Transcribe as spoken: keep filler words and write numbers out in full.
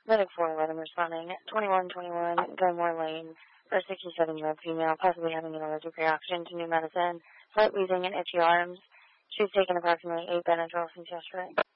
Medic four, Weather responding. twenty-one twenty-one, Gilmore Lane, for a sixty-seven-year-old female, possibly having an allergic reaction to new medicine, slight wheezing and itchy arms. She's taken approximately eight Benadryl since yesterday.